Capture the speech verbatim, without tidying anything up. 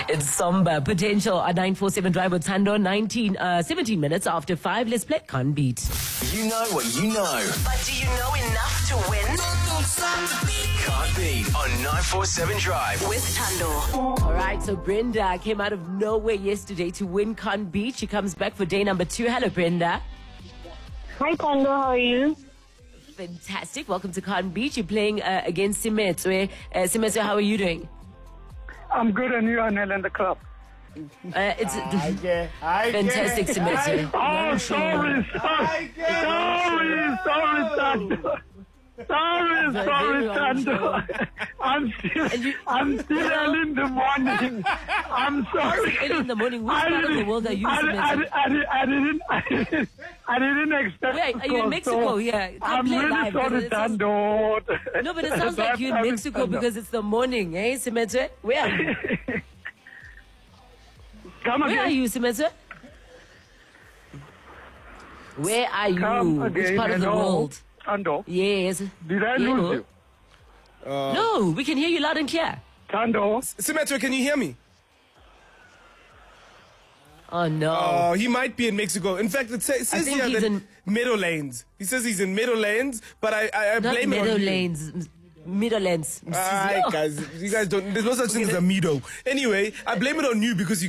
It's Somber Potential on nine four seven Drive with Thando. nineteen, uh, seventeen minutes after five. Let's play Can't Beat. You know what you know. But do you know enough to win? Can't Beat on nine four seven Drive. With Thando. All right, so Brenda came out of nowhere yesterday to win Can't Beat. She comes back for day number two. Hello, Brenda. Hi, Thando. How are you? Fantastic. Welcome to Can't Beat. You're playing uh, against Simetswe. Uh, Simetswe, how are you doing? I'm good, and you are Nell in the club. Uh, it's Okay. I fantastic, get- Simetswe. Oh, sorry, sorry, sorry, sorry, Thando. Sorry, sorry, Thando. I'm still, I'm still early in the morning. I'm sorry. Early in the morning. Which I part of the didn't- world are you, I, I, Simetswe? I, I, I didn't, I didn't, I didn't expect. Wait, are you in call, Mexico? so Yeah, can't I'm play really live, sorry, because it sounds- Thando. No, but it sounds like you're in Sorry, Mexico Thando. because it's the morning, eh, Simetswe? Where are you? Come Where are again. you, Simetswe? Where are you? Come Which again. part of the Hello, world? Thando. Yes. Did I Hello? lose you? No, we can hear you loud and clear. Thando. Symmetra, can you hear me? Oh, no. Oh, he might be in Mexico. In fact, it sa- it says think here he's that in- Meadowlands. He says he's in Meadowlands, but I, I, I Not blame it on you. Meadowlands. Meadowlands. Alright, guys. You guys don't. There's no such thing as a meadow. Anyway, I blame it on you because you.